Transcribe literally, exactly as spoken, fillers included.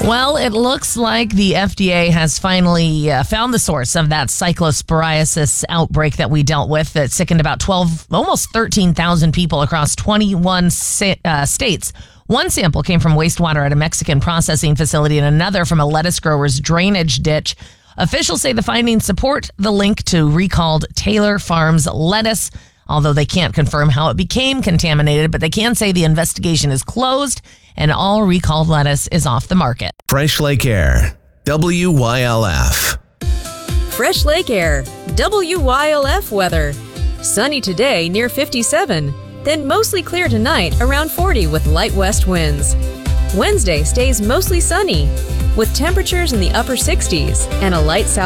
Well, it looks like the F D A has finally uh, found the source of that cyclosporiasis outbreak that we dealt with that sickened about twelve, almost thirteen thousand people across twenty-one sa- uh, states. One sample came from wastewater at a Mexican processing facility and another from a lettuce grower's drainage ditch. Officials say the findings support the link to recalled Taylor Farms lettuce, although they can't confirm how it became contaminated, but they can say the investigation is closed and all recalled lettuce is off the market. Fresh Lake Air, W Y L F. Fresh Lake Air, W Y L F weather. Sunny today near fifty-seven, then mostly clear tonight around forty with light west winds. Wednesday stays mostly sunny with temperatures in the upper sixties and a light south